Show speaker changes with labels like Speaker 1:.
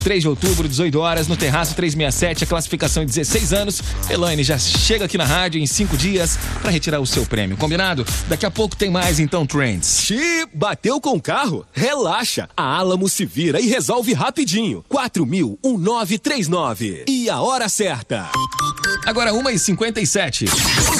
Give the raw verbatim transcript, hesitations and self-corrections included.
Speaker 1: três de outubro, dezoito horas, no Terraço trezentos e sessenta e sete, a classificação é dezesseis anos. Elaine já chega aqui na rádio em cinco dias para retirar o seu prêmio, combinado? Daqui a pouco tem mais, então, Trends.
Speaker 2: Xiii, bateu com o carro? Relaxa, a Alamo se vira e resolve rapidinho. quatro mil, nove três nove. E a hora certa.
Speaker 1: Agora uma e cinquenta e sete.